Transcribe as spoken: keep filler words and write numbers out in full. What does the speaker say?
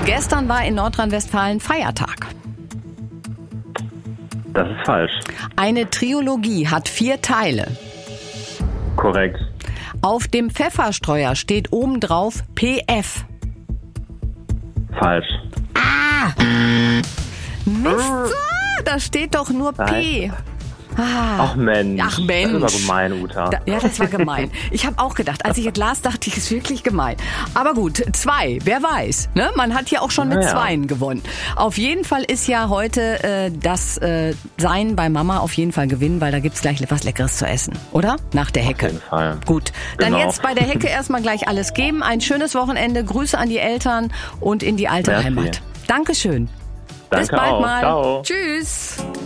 Gestern war in Nordrhein-Westfalen Feiertag. Das ist falsch. Eine Trilogie hat vier Teile. Korrekt. Auf dem Pfefferstreuer steht obendrauf P F. Falsch. Ah! Mist, da steht doch nur P. Ah. Ach Mensch. Ach Mensch. Das ist aber gemein, Uta. Da, ja, das war gemein. Ich habe auch gedacht, als ich es las, dachte ich, es ist wirklich gemein. Aber gut, zwei, wer weiß. Ne? Man hat hier auch schon mit naja. Zweien gewonnen. Auf jeden Fall ist ja heute äh, das äh, Sein bei Mama auf jeden Fall gewinnen, weil da gibt's gleich was Leckeres zu essen, oder? Nach der Hecke. Auf jeden Fall. Gut, dann Genau. jetzt bei der Hecke erstmal gleich alles geben. Ein schönes Wochenende, Grüße an die Eltern und in die alte Merci. Heimat. Dankeschön. Danke Bis bald auch. mal. Ciao. Tschüss.